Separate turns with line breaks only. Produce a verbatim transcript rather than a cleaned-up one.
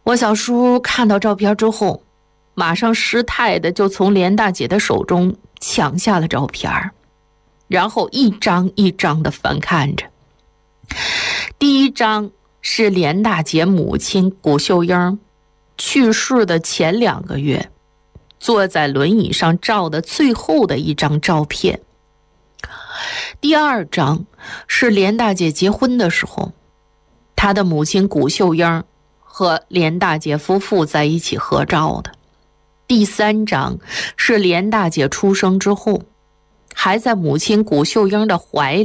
我小叔看到照片之后，马上失态的就从连大姐的手中抢下了照片，然后一张一张的翻看着。第一张是连大姐母亲谷秀英去世的前两个月，坐在轮椅上照的最后的一张照片。第二张是连大姐结婚的时候，她的母亲谷秀英和连大姐夫妇在一起合照的。第三张是连大姐出生之后，还在母亲谷秀英的怀里